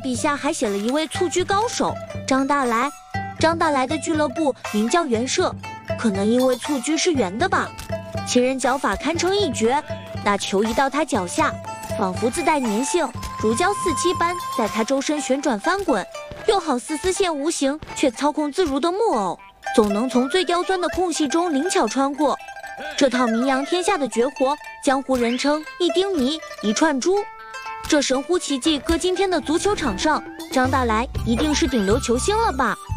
笔下还写了一位蹴鞠高手张大来。张大来的俱乐部名叫圆社，可能因为蹴鞠是圆的吧。其人脚法堪称一绝，那球一到他脚下，仿佛自带粘性，如胶似漆般在他周身旋转翻滚，又好似丝线无形却操控自如的木偶，总能从最刁钻的空隙中灵巧穿过。这套名扬天下的绝活，江湖人称一丁迷一串珠。这神乎其技搁今天的足球场上，张大来一定是顶流球星了吧？